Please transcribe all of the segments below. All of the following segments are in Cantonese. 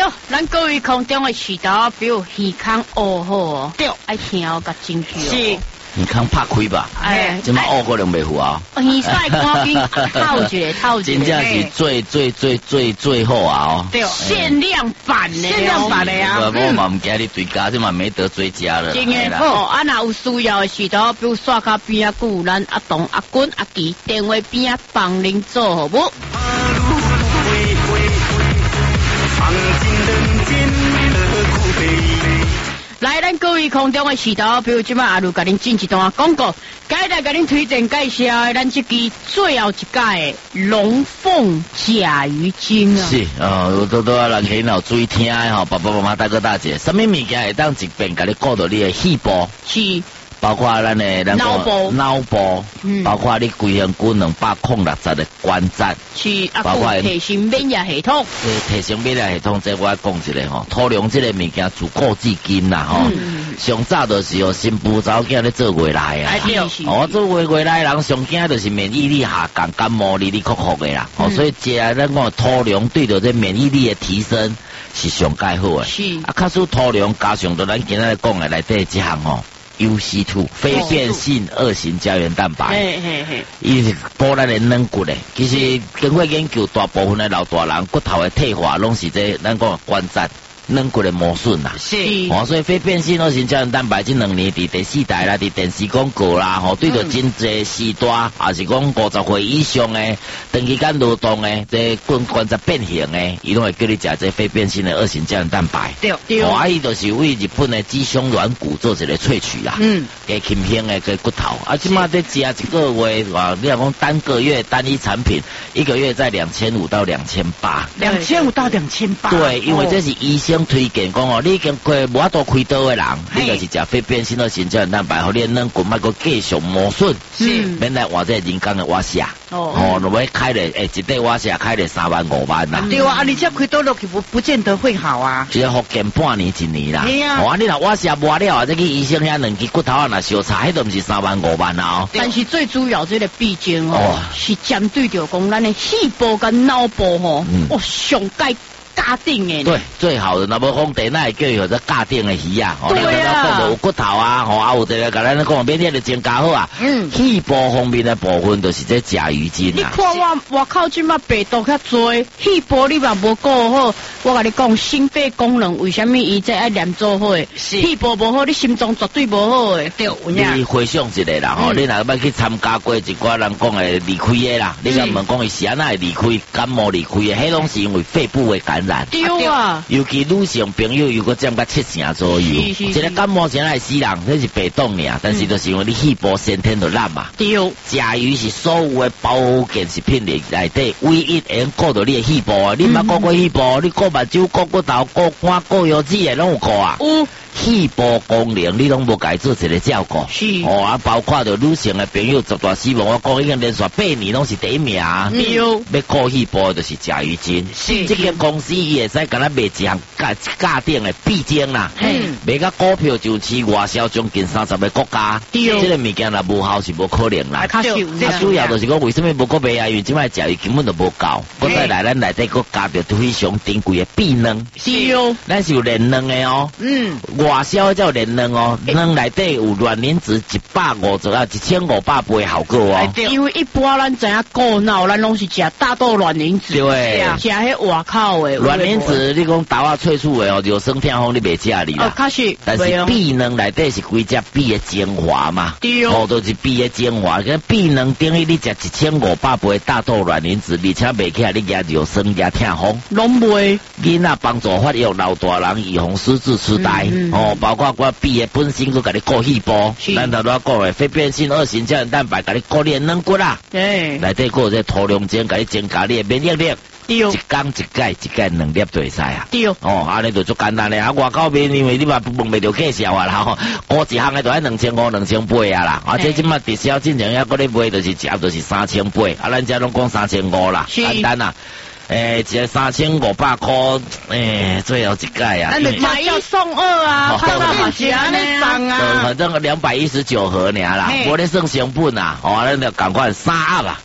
哟，咱各位空中的渠道，比如耳康学好哦，对，爱听甲进去哦。是。 耳康拍开吧，即马学过量袂赴啊。 耳塞赶紧套真正是最好啊哦。 对，限量版的，限量版的啊。 我嘛唔惊你对家，即嘛没得追加了。 真的好，啊若有需要的时候，比如刷卡边啊，有咱阿东、阿君、阿吉电话边啊，帮恁做好不？来，咱各位空中的渠道，比如即摆阿鲁甲恁进一段广告，该来甲恁推荐介绍的，咱这支最后一届的龙凤甲鱼精啊。 是都要人起脑注意听的吼，爸爸妈妈大哥大姐，什么物件会当一遍甲你顾到你的细胞？是。包括咱的脑部，包括你规身骨260的关节， 是包括提升免疫系统， 提升免疫系统，这我要讲一个吼，土壤这个物件自古至今啦吼，上早就是哦，新妇查某囝咧做月来啊，做月来人上惊就是免疫力下降，感冒哩哩酷酷的啦，所以接下来咱讲土壤对着这免疫力的提升是上介好的，是啊，假使土壤加上到咱今仔日讲的内底这项吼。UC2 非变性二型胶原蛋白，伊是补咱的软骨的。其实经过研究，大部分的老大人骨头的退化，拢是这咱讲关节软骨的磨损啦。是，所以非变性二型胶原蛋白这2年伫第4代啦，伫电视广告啦，对着真济时代，也是讲50岁以上的长期间劳动的，这关节变形的，伊拢会叫你食这非变性的二型胶原蛋白。对，伊就是为日本的鸡胸软骨做一个萃取啦。给轻轻的个骨头，即马在食一个月，你若讲单个月单一产品，1个月在2500到2800，2500 到2800。 对，因为这是医生推荐讲哦，你已经无法度开刀的人，你就是食非变性二型胶原蛋白，互你软骨莫个继续磨损，免来换这人工的瓦下。如果开了一块瓦下开了3万5万啦。 对啊，你这开刀落去不见得会好啊。 只要复健半年1年啦。你若瓦下磨了，这个医生遐2支骨头啊，若小差，迄都毋是3万5万啊。但是最主要这个毕竟是针对着讲咱的细胞跟脑部上界。架顶的对，最好的那么讲地那叫有这架顶的鱼啊，对啊，有骨头啊，啊有这个甲咱讲免得增加好啊，细胞方面的部分就是这甲鱼精啊。你看我靠，即马病毒较多，细胞你嘛无顾好，我甲你讲心肺功能为什么伊这爱练做好的？细胞无好，你心脏绝对无好的。对，你回想一下啦，你若要去参加过一寡人讲的离开的啦，你敢问讲伊是安那会离开？感冒离开的，迄拢是因为肺部的感染。对啊，尤其女性朋友有个占到70%左右，一个感冒前来死人，那是被动尔，但是就是因为你细胞先天就烂嘛。对，甲鱼是所有的保健食品里内底唯一会顾到你的细胞啊！你捌顾过细胞，你顾目睭、顾骨头、顾肝、顾腰子的拢有顾啊。细胞功能你拢无改做一个照顾，是包括着女性的朋友十大死亡，我讲已经连续8年拢是第1名。要顾细胞就是甲鱼精，是这个公司伊会使敢若卖一项价定的必精啦，卖甲股票就市外销将近30个国家，这个物件若无效是无可能啦。主要就是讲为什么无够卖啊？因为即摆甲鱼根本就无够，我再来咱内底佫加着非常珍贵的必能，咱是有炼能的哦。外销叫炼能哦，卵内底有卵磷脂150啊1500倍效果哦。因为一般咱知影过脑，咱拢是食大豆卵磷脂，对，食迄外口的卵磷脂，你讲豆啊萃取的哦，就生痛风你袂食哩啦。但是必能内底是规只必的精华嘛，都是必的精华。个必能等于你食1500倍大豆卵磷脂，而且袂起来你牙就生牙痛风，拢袂。囡仔帮助发育，老大人预防失智痴呆包括我必的本身，佮甲你顾细胞，咱头拄讲的非变性二型胶原蛋白，甲你顾你的软骨啦。内底有这土壤精，甲你增加你的免疫力。一缸一盖2粒就会使啊。对安尼就足简单咧。外口面因为你嘛问袂着介绍啊啦，估一项的就要2500、2800啊啦。这即马直销进前还搁咧卖，就是只就是3800，咱这拢讲3500啦，简单啦。一个3500块，最后一届啊，买1送2啊，看到嘛是安尼送啊，反正219盒尔啦，无咧算成本啊，咱就赶快3盒啊。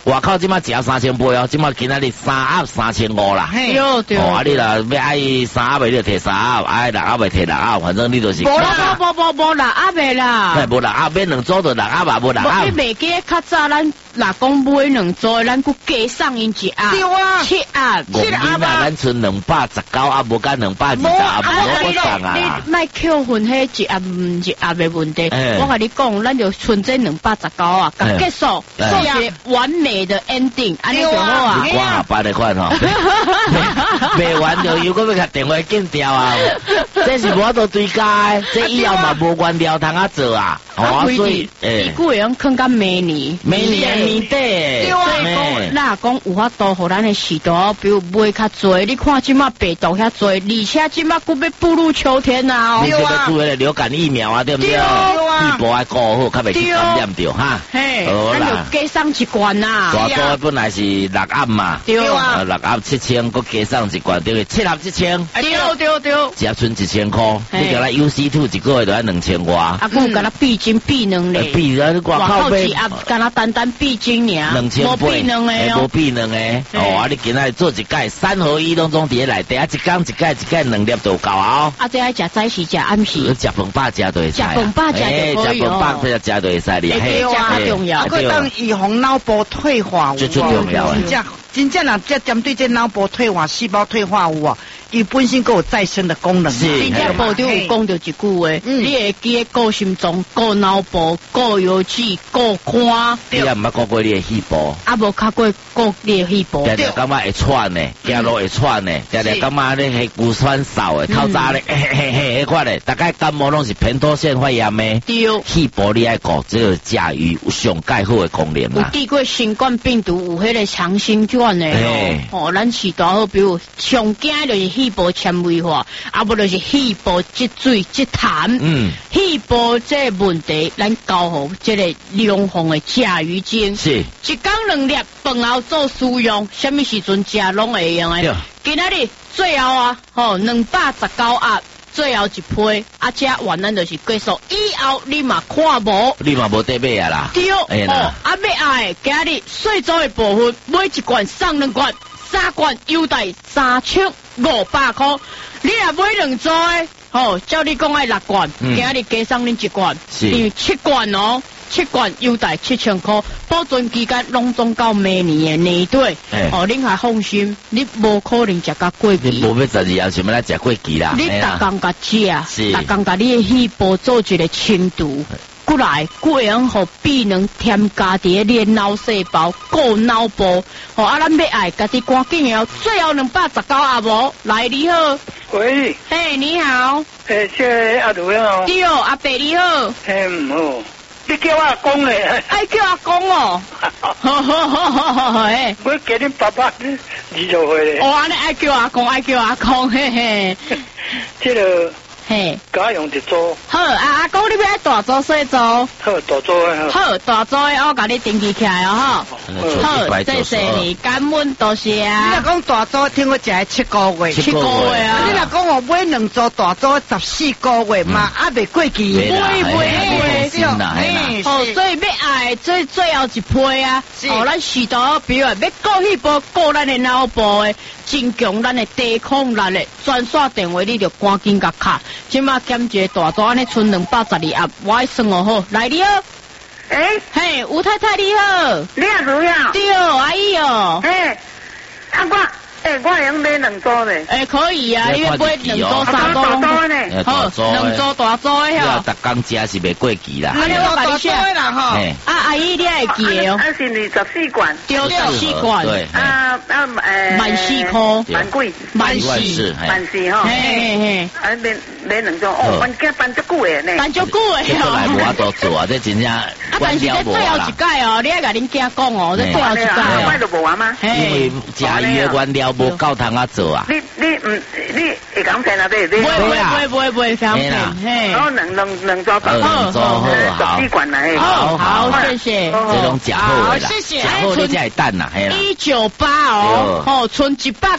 外口即马只要3000杯哦，即马今仔日3盒3500啦。 对对。 哦，你啦要爱3盒的你就摕3盒，爱6盒的摕6盒，反正你就是。 无6盒的啦。 嘿，无6盒，买2组就6盒嘛，无6盒。 你袂记较早咱若讲买2组，咱佫加送因1盒。对啊，7盒啊，咱剩219盒，无干220盒，无送啊。 你莫扣分迄1盒1盒的问题。我甲你讲，咱就剩这219啊，甲结束，做一个完美的 ending， 安尼就好啊。 你挂下班的款吼，卖完就又搁要甲电话禁掉啊。这是无法度追加的，这以后嘛无原料通啊做啊。所以伊个会用囥到明年底。对啊，那讲有法度，互咱的时代，比如卖较多，你看即马病毒遐多，而且即马佫要步入秋天啊。 你这个做的流感疫苗啊，对不对？一波爱顾好，较袂去感染着哈。 嘿，咱就加送1罐啊。 大组本来是6盒嘛， 对啊 ，6盒7000，佮加送1罐，对，7盒1000。对。只剩1000块，你叫咱 UC2 一个月就要2000外。 啊，佮甲咱避金避2嘞。 避你外口 1盒，甲咱单避金尔。 2000 杯， 无避2个。哦，啊，你今仔做一盖3合1拢总伫内底，啊，一缸一盖2粒就够啊。 啊，这爱食早时食暗时。 食饭饱食就会使。 食饭饱食就可以哦。 食就会使哩。 嘿，这较重要。 佮当预防脑部退化有。最重要诶。 真正若这针对这脑部退化、细胞退化有啊，伊本身佫有再生的功能。 真正部长有讲到一句话，你会记得顾心脏、顾脑部、顾腰子、顾肝。 你也毋捌顾过你的细胞。 啊，无较过顾你的细胞。 常常感觉会喘呢，走路会喘呢，常常感觉咧迄骨酸少的，透早咧迄款咧，大概感冒拢是扁桃腺发炎的。 对。 细胞你爱顾，这个驾驭有上介好的功能啦。 有治过新冠病毒，有迄个长新冠。哦，咱时代好，比如上惊就是细胞纤维化，啊无就是细胞积水积痰。细胞这问题，咱交互这个良方的甲鱼精， 是 1缸2粒，饭后做使用，什么时阵食拢会用的。今仔日最后啊，219盒。最后一批，啊，这完咱就是结束。以后你嘛看无， 你嘛无得买啊啦。 对，啊要爱，今日细组的部分，买1罐送2罐，3罐优待3500块。你若买2组的，照你讲爱6罐，今日加送恁1罐，因为7罐哦。7罐优待7000块，保存期间拢总到明年的年底。恁还放心，你无可能食到过期。 你无要12号想要来食过期啦。 你逐工甲食，逐工甲你的细胞做一个清除，过来过样互避能添加伫你的脑细胞、顾脑部。啊，咱要爱，家己赶紧哦。最后219盒无？来你好。 喂。 嘿，你好。 这阿杜好。 对哦，阿伯你好。 唔好。你叫我阿公嘞？ 爱叫阿公哦。 我叫恁爸爸20岁嘞。 安尼爱叫阿公，嘿嘿。 这个。 嘿， 家用一组。 好，阿公你要大组小组？ 好，大组的。 好，大组的我甲你登记起来哦，好，谢谢你，感恩多谢啊。 你若讲大组，听我食7个月。 7个月啊。 你若讲我买2组大组14个月嘛，还未过期。 袂，所以要爱最后一批啊。咱时代比如要顾细胞、顾咱的脑部的，增强咱的抵抗力的，专线电话你就赶紧甲卡。即马减一个大组，安尼剩212盒，我爱算哦好。来你好，嘿，吴太太你好， 你也主要， 对哦，阿姨哦， 我用买2组呢。 可以啊，你要买2组3组呢？ 好，2组大组的吼。逐工食是袂过期啦。 安尼我甲你写啦吼。阿姨你爱记的哦。 是24罐。 对，14罐。 对。 14块。 蛮贵。 蛮四吼。 嘿。 买2组，搬家搬足久的呢。 搬足久的哦。来无法度做啊，这真正。 但是这最后一届哦，你爱甲恁囝讲哦，这最后一届哦。 快都无啊吗？ 因为食鱼的原料无够通啊做啊。 你你会讲骗啊？对， 不相骗，嘿， 然后两桌好，14罐来， 好，谢谢， 这种假货啦， 谢谢， 假货你才会等啦，嘿啦 ，198哦，吼，剩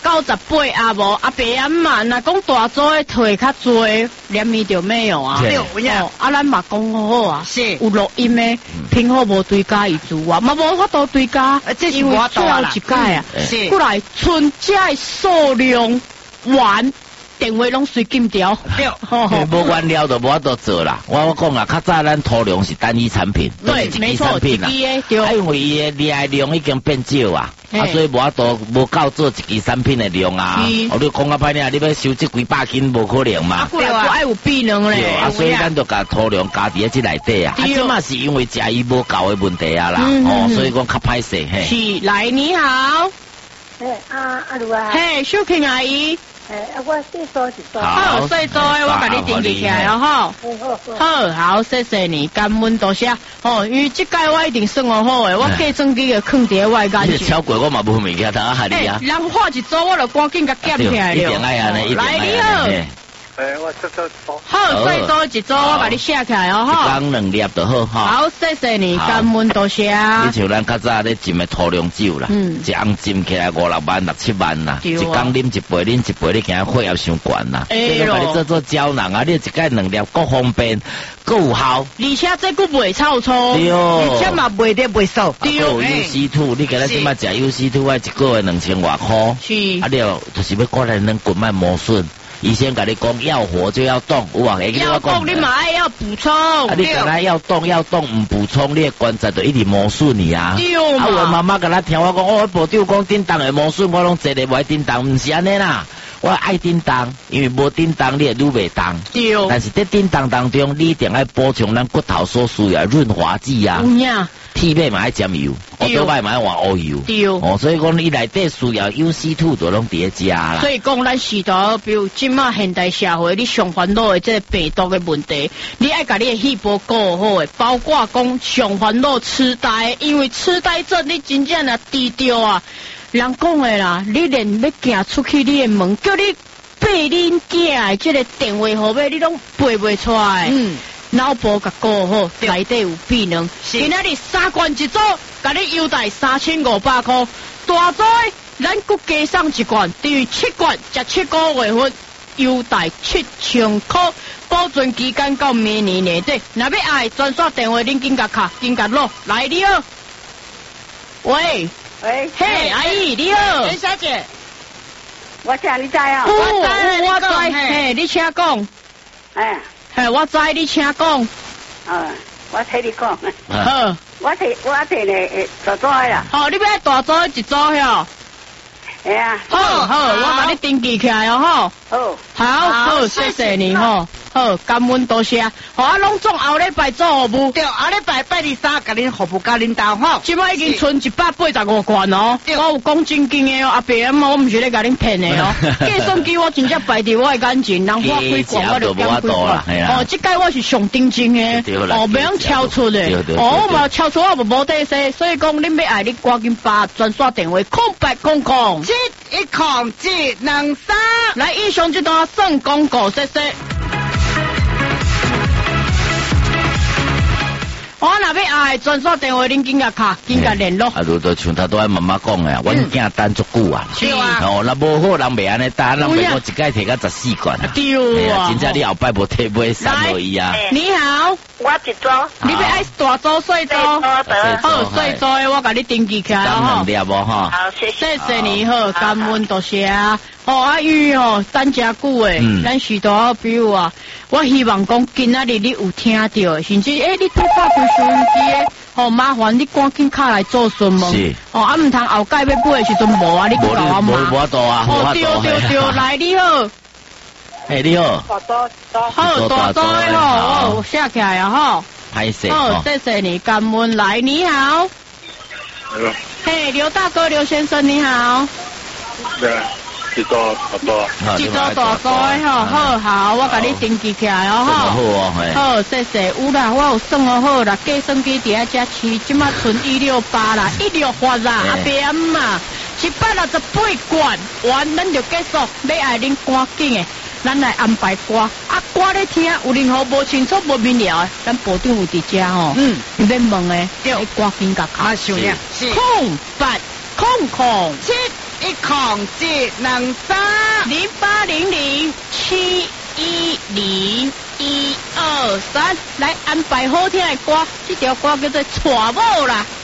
198啊无啊白暗嘛，若讲大组的退较多，连米就没有啊，啊咱嘛讲好啊，是有录音的，拼好无对家一组啊，嘛无法度对家， 这是我最后一届啊，是，过来剩这数量完。电话拢随金条， 无原料就无法度做啦。我讲啊，较早咱土壤是单一产品， 对，没错，一支的， 因为伊的量已经变少啊，所以无法度无够做一支产品的量啊。你讲啊歹听，你要收这几百斤无可能嘛。 对啊，爱有比量咧。 所以咱就甲土壤加伫这内底啊。即嘛是因为食伊无够的问题啊啦，所以讲较歹势嘿。 是，来你好。 阿卢啊。 嘿，秀萍阿姨。 我细做一做。 好，细做的我甲你登记起来哦，吼。好，谢谢你，感恩多谢。因为这届我一定算我好诶，我计算机个放伫外间。 你超过我嘛无物件，当下你啊。 人画一组，我就赶紧甲捡起来了。 一定爱安尼， 来你好。 我这做。 好，最多一组，我把你写起来哦，哈。 一缸2粒就好哈。 好，谢谢你，感恩多谢。 你像咱较早咧浸的土壤酒啦，一缸浸起来5、6万、6、7万啦，一缸啉一杯，你惊血压伤悬啦。你把你做胶囊啊，你一盖2粒，各方便，各有效。 而且这个袂臭臭， 对， 而且嘛袂得袂瘦。 对，UC2，你今日即摆食UC2要一个月2000多块。 是。 啊，了就是要过来能滚脉磨损。医生甲你讲要活就要动，有啊， 要动你嘛爱要补充。 啊，你本来要动，唔补充，你的关节就一直磨损你啊。 对嘛。 啊，我妈妈甲咱听我讲，部长讲叮当会磨损，我拢坐咧袂叮当，唔是安尼啦。我爱叮当，因为无叮当你会愈袂当。 对。 但是在叮当当中，你一定要补充咱骨头所需要润滑剂啊。 有影。 铁马嘛爱沾油，倒摆嘛爱换乌油。 对。 所以讲你内底需要UC2就拢伫食啦。 所以讲咱是到，比如今嘛现代社会，你上烦恼的这个病毒的问题，你爱甲你的细胞顾好诶，包括讲上烦恼痴呆，因为痴呆症你真正啊低调啊，人讲的啦，你连要行出去你的门，叫你背恁囝的这个电话号码，你拢背袂出来。脑部甲顾好，内底有避能。今仔日3罐一组，甲你优待3500块。大组咱佫加送1罐，等于7罐，食7个月份，优待7000块，保存期间到明年年底。若要爱专线电话，恁紧甲卡，紧甲录。来，你好。喂，嘿，阿姨你好，袁小姐。 我知你知啊？ 我知，嘿，你请讲。嘿，我知你请讲。 我听你讲。 好。 我听你大组啦。 好，你要大组一组哟。 哎呀。 好，我把你登记起来哦，吼。好，谢谢你吼。好，感恩多谢。啊，拢总后礼拜做服务。 对，后礼拜拜23甲恁服务甲恁到吼。 即摆已经剩185罐哦。我有讲正经的哦，阿伯我唔是咧甲恁骗的哦。计算机我真正摆伫我的眼前，人发几罐我就减几罐。这届我是上顶真的。袂用超出的。我嘛超出我无底势，所以讲恁要爱你赶紧把专线电话0800 710-723。 来，以上这段算广告，谢谢。我若要爱专线电话，恁紧甲卡，紧甲联络。 啊，就像他都爱妈妈讲的，阮囝等足久啊。 是啊。 若无好人袂安尼等，人袂我一届摕到14罐啊。 对啊。 真正你后摆无摕买3落伊啊。 你好。 我一组。 你要爱大组细组？好，细组的我甲你登记起来吼。2粒无吼。 好，谢谢你好，感恩多谢啊。阿玉等真久诶，咱许多比如啊，我希望讲今仔日你有听到，甚至你拄发开收音机诶，麻烦你赶紧卡来做询问。 是。 啊，唔通后盖要买诶时阵无啊，你甲我骂。 无多啊， 对，来你好。 你好。 好，大组诶吼，我写起来啊吼。 歹势。 好，谢谢你，感恩。来，你好。嘿，刘大哥，刘先生，你好。 对。一组大组的吼，好，我甲你登记起来哦，吼。好，谢谢。有啦，我有算好啦，计算机伫遐遮市，即马剩168啦，16发啦，阿伯嘛， 168关完，咱就结束。要爱恁赶紧的，咱来安排歌。啊，歌咧听有任何无清楚、无明了的，咱部长有伫遮吼。你免问的，要赶紧甲卡想了。 080007100800710123，来安排好听的歌，这条歌叫做《娶某》啦。